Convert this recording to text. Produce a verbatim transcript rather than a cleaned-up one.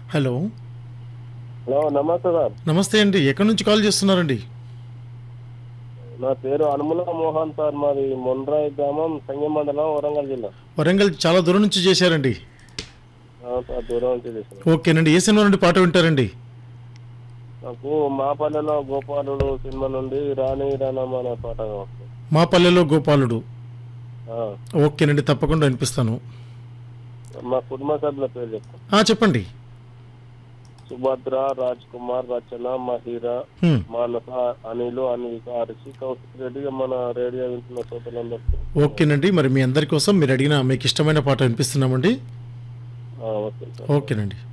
Hello. Hello నమస్తే sir. నమస్తే అండి. ఎక్కడి నుంచి కాల్ చేస్తున్నారండి? నా పేరు అనుముల మోహన్ సార్. మాది మొండ్రాయి గ్రామం, సంగం మండలం, వరంగల్ జిల్లా. వరంగల్ చాలా దూరం నుంచి చేశారండి. అవును సార్, దూరం నుంచి చేశాను. ఓకేనండి. ఏ సినిమా నుండి పాట వింటారండి? నాకు మా పల్లెలో గోపాలుడు సినిమా నుండి రాణి రానమ్మ అనే పాట వస్తుంది. మా పల్లెలో గోపాలుడు. ఆ, ఓకేనండి, తప్పకుండా వినిపిస్తాను. మా కుటుంబ సభ్యుల పేరు చెప్తాను. ఆ, చెప్పండి. సుభద్ర, రాజ్ కుమార్, రచన, మహిరా, హ్మ్. మానస, అనిలు, అన్విక, హర్షి, కౌశిక్ రెడ్డి, మన రేడియో వింటున్న శ్రోతలందరికీ. ఓకేనండి, మరి మీ అందరి కోసం మీరు అడిగిన మీకు ఇష్టమైన పాట వినిపిస్తున్నామండి. ఆ, ఓకే సార్. ఓకేనండి.